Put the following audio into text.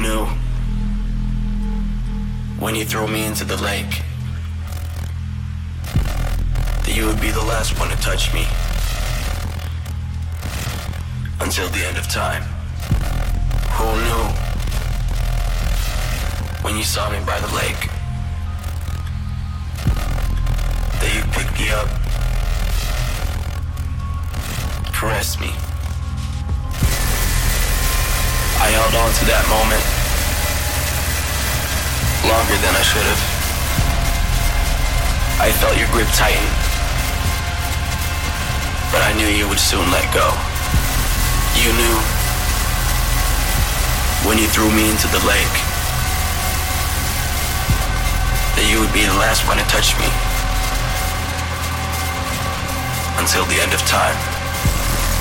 knew when you threw me into the lake that you would be the last one to touch me until the end of time? Who knew when you saw me by the lake that you'd pick me up, caress me? I held on to that moment longer than I should have. I felt your grip tighten, but I knew you would soon let go. You knew when you threw me into the lake that you would be the last one to touch me until the end of time.